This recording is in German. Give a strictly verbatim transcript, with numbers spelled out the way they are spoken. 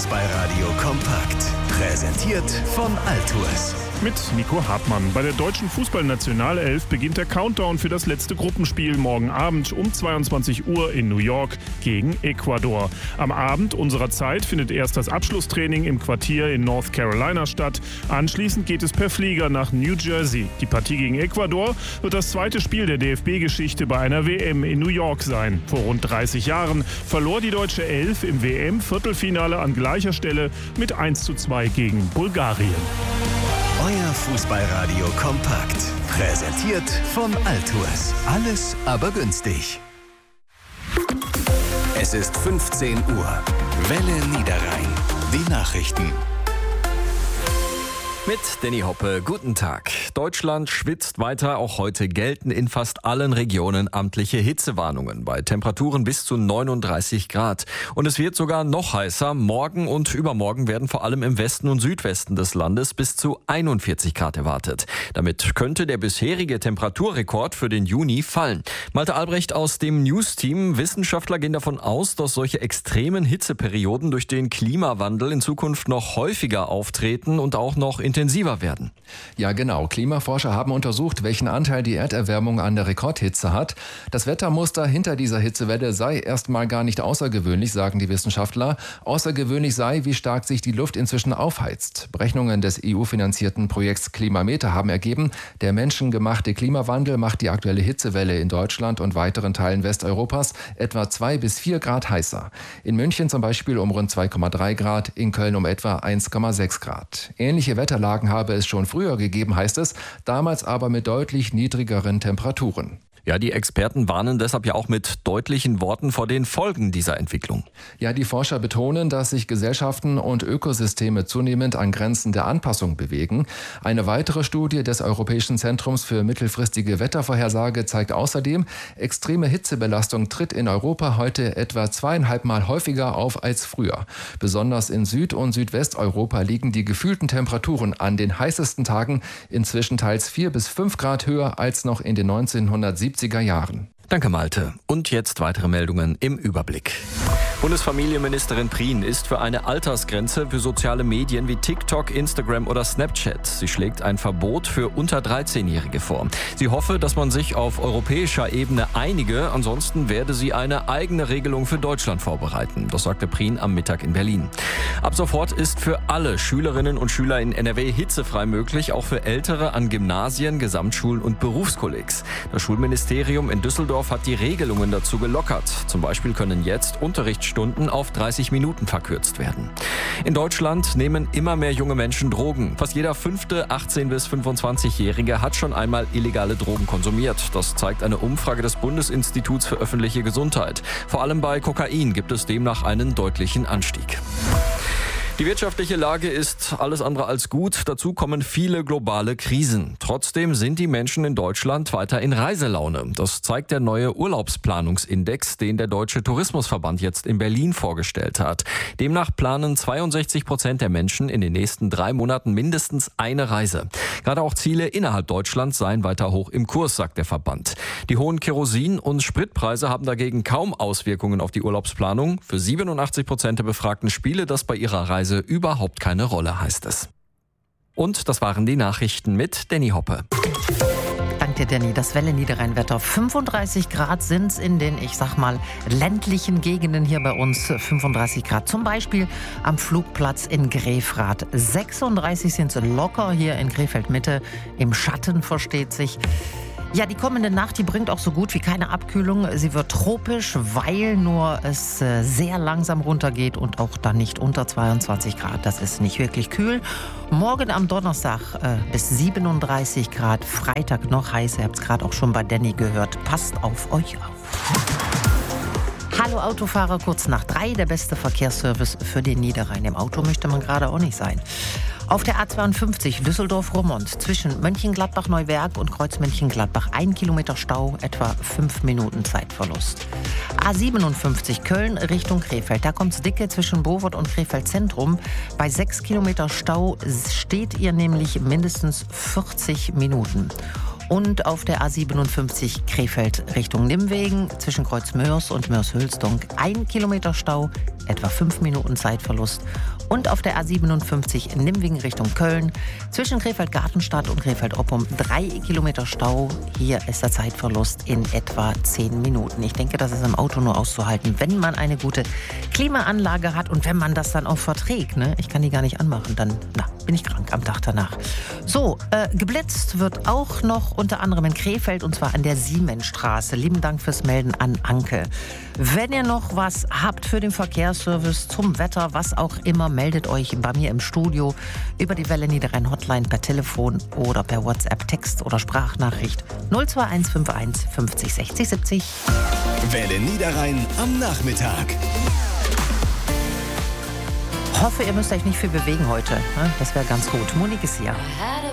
Fußballradio kompakt. Präsentiert von Altours. Mit Nico Hartmann. Bei der deutschen Fußballnationalelf beginnt der Countdown für das letzte Gruppenspiel morgen Abend um zweiundzwanzig Uhr in New York gegen Ecuador. Am Abend unserer Zeit findet erst das Abschlusstraining im Quartier in North Carolina statt. Anschließend geht es per Flieger nach New Jersey. Die Partie gegen Ecuador wird das zweite Spiel der D F B-Geschichte bei einer W M in New York sein. Vor rund dreißig Jahren verlor die deutsche Elf im W M-Viertelfinale an gleicher Stelle mit eins zu zwei gegen Bulgarien. Euer Fußballradio kompakt. Präsentiert von Altours. Alles aber günstig. Es ist fünfzehn Uhr. Welle Niederrhein. Die Nachrichten. Mit Danny Hoppe, guten Tag. Deutschland schwitzt weiter. Auch heute gelten in fast allen Regionen amtliche Hitzewarnungen bei Temperaturen bis zu neununddreißig Grad. Und es wird sogar noch heißer. Morgen und übermorgen werden vor allem im Westen und Südwesten des Landes bis zu einundvierzig Grad erwartet. Damit könnte der bisherige Temperaturrekord für den Juni fallen. Malte Albrecht aus dem News-Team. Wissenschaftler gehen davon aus, dass solche extremen Hitzeperioden durch den Klimawandel in Zukunft noch häufiger auftreten und auch noch in intensiver werden. Ja, genau. Klimaforscher haben untersucht, welchen Anteil die Erderwärmung an der Rekordhitze hat. Das Wettermuster hinter dieser Hitzewelle sei erstmal gar nicht außergewöhnlich, sagen die Wissenschaftler. Außergewöhnlich sei, wie stark sich die Luft inzwischen aufheizt. Berechnungen des E U-finanzierten Projekts Klimameter haben ergeben, der menschengemachte Klimawandel macht die aktuelle Hitzewelle in Deutschland und weiteren Teilen Westeuropas etwa zwei bis vier Grad heißer. In München zum Beispiel um rund zwei Komma drei Grad, in Köln um etwa eins Komma sechs Grad. Ähnliche Wetterlagen habe es schon früher gegeben, heißt es, damals aber mit deutlich niedrigeren Temperaturen. Ja, die Experten warnen deshalb ja auch mit deutlichen Worten vor den Folgen dieser Entwicklung. Ja, die Forscher betonen, dass sich Gesellschaften und Ökosysteme zunehmend an Grenzen der Anpassung bewegen. Eine weitere Studie des Europäischen Zentrums für mittelfristige Wettervorhersage zeigt außerdem, extreme Hitzebelastung tritt in Europa heute etwa zweieinhalb Mal häufiger auf als früher. Besonders in Süd- und Südwesteuropa liegen die gefühlten Temperaturen an den heißesten Tagen inzwischen teils vier bis fünf Grad höher als noch in den neunzehnhundertsiebziger Jahren. Danke, Malte. Und jetzt weitere Meldungen im Überblick. Bundesfamilienministerin Prien ist für eine Altersgrenze für soziale Medien wie TikTok, Instagram oder Snapchat. Sie schlägt ein Verbot für unter dreizehnjährige vor. Sie hoffe, dass man sich auf europäischer Ebene einige. Ansonsten werde sie eine eigene Regelung für Deutschland vorbereiten. Das sagte Prien am Mittag in Berlin. Ab sofort ist für alle Schülerinnen und Schüler in N R W hitzefrei möglich, auch für Ältere an Gymnasien, Gesamtschulen und Berufskollegs. Das Schulministerium in Düsseldorf hat die Regelungen dazu gelockert. Zum Beispiel können jetzt Unterrichtsstunden auf dreißig Minuten verkürzt werden. In Deutschland nehmen immer mehr junge Menschen Drogen. Fast jeder fünfte achtzehn- bis fünfundzwanzigjährige hat schon einmal illegale Drogen konsumiert. Das zeigt eine Umfrage des Bundesinstituts für öffentliche Gesundheit. Vor allem bei Kokain gibt es demnach einen deutlichen Anstieg. Die wirtschaftliche Lage ist alles andere als gut. Dazu kommen viele globale Krisen. Trotzdem sind die Menschen in Deutschland weiter in Reiselaune. Das zeigt der neue Urlaubsplanungsindex, den der Deutsche Tourismusverband jetzt in Berlin vorgestellt hat. Demnach planen zweiundsechzig Prozent der Menschen in den nächsten drei Monaten mindestens eine Reise. Gerade auch Ziele innerhalb Deutschlands seien weiter hoch im Kurs, sagt der Verband. Die hohen Kerosin- und Spritpreise haben dagegen kaum Auswirkungen auf die Urlaubsplanung. Für siebenundachtzig Prozent der Befragten spiele das bei ihrer Reise überhaupt keine Rolle, heißt es. Und das waren die Nachrichten mit Danny Hoppe. Danke, Danny. Das Welle Niederrhein-Wetter. fünfunddreißig Grad sind es in den, ich sag mal, ländlichen Gegenden hier bei uns. fünfunddreißig Grad zum Beispiel am Flugplatz in Grefrath. sechsunddreißig sind es locker hier in Krefeld-Mitte. Im Schatten, versteht sich. Ja, die kommende Nacht, die bringt auch so gut wie keine Abkühlung. Sie wird tropisch, weil nur es äh, sehr langsam runtergeht und auch dann nicht unter zweiundzwanzig Grad. Das ist nicht wirklich kühl. Morgen am Donnerstag äh, bis siebenunddreißig Grad. Freitag noch heiß. Ihr habt es gerade auch schon bei Danny gehört. Passt auf euch auf. Hallo Autofahrer, kurz nach drei. Der beste Verkehrsservice für den Niederrhein. Im Auto möchte man gerade auch nicht sein. Auf der A zweiundfünfzig Düsseldorf-Roermond zwischen Mönchengladbach-Neuwerk und Kreuz Mönchengladbach ein Kilometer Stau, etwa fünf Minuten Zeitverlust. A siebenundfünfzig Köln Richtung Krefeld. Da kommt's dicke zwischen Bovert und Krefeld Zentrum. Bei sechs Kilometer Stau steht ihr nämlich mindestens vierzig Minuten. Und auf der A siebenundfünfzig Krefeld Richtung Nimwegen zwischen Kreuz Mörs und Mörs-Hülsdonk ein Kilometer Stau, etwa fünf Minuten Zeitverlust. Und auf der A siebenundfünfzig Nimwegen Richtung Köln zwischen Krefeld-Gartenstadt und Krefeld-Oppum drei Kilometer Stau. Hier ist der Zeitverlust in etwa zehn Minuten. Ich denke, das ist im Auto nur auszuhalten, wenn man eine gute Klimaanlage hat und wenn man das dann auch verträgt. Ne? Ich kann die gar nicht anmachen, dann na, bin ich krank am Tag danach. So, äh, geblitzt wird auch noch unter anderem in Krefeld und zwar an der Siemensstraße. Lieben Dank fürs Melden an Anke. Wenn ihr noch was habt für den Verkehrsservice, zum Wetter, was auch immer, meldet euch bei mir im Studio über die Welle Niederrhein Hotline per Telefon oder per WhatsApp, Text oder Sprachnachricht null zwei eins fünf eins fünfzig sechzig siebzig. Welle Niederrhein am Nachmittag. Hoffe, ihr müsst euch nicht viel bewegen heute. Das wäre ganz gut. Monique ist hier.